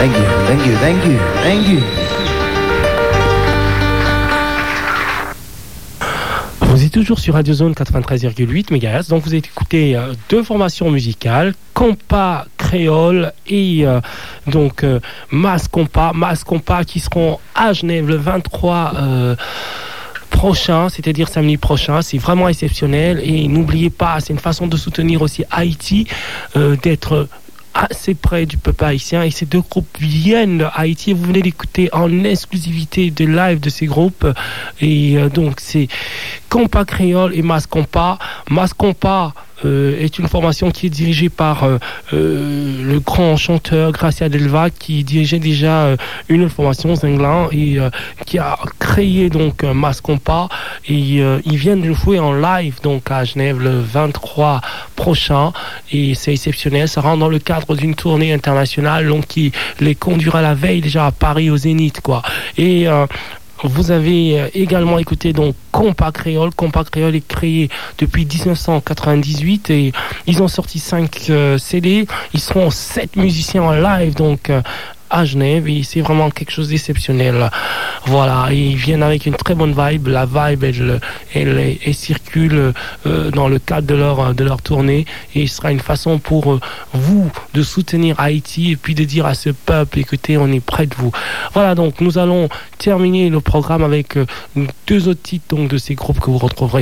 Thank you. Vous êtes toujours sur Radio Zone 93,8 MHz, donc vous avez écouté deux formations musicales, Compas Créole et Mass Compas qui seront à Genève le 23 prochain, c'est-à-dire samedi prochain. C'est vraiment exceptionnel et n'oubliez pas, c'est une façon de soutenir aussi Haïti, d'être assez près du peuple haïtien, et ces deux groupes viennent de Haïti. Vous venez d'écouter en exclusivité de live de ces groupes, et donc c'est Compas Créole et Mass Compas. Mass Compas est une formation qui est dirigée par le grand chanteur Gracia Delva, qui dirigeait déjà une formation Zinglan, et qui a créé donc Mass Compas, et ils viennent de jouer en live donc à Genève le 23 prochain, et c'est exceptionnel. Ça rentre dans le cadre d'une tournée internationale donc qui les conduira la veille déjà à Paris au Zénith quoi. Et vous avez également écouté donc Compas Créole. Compas Créole est créé depuis 1998 et ils ont sorti 5 CD. Ils seront 7 musiciens en live donc à Genève, et c'est vraiment quelque chose d'exceptionnel. Voilà, et ils viennent avec une très bonne vibe. La vibe, elle circule dans le cadre de leur tournée, et ce sera une façon pour vous de soutenir Haïti et puis de dire à ce peuple, écoutez, on est près de vous. Voilà, donc nous allons terminer le programme avec 2 autres titres donc de ces groupes que vous retrouverez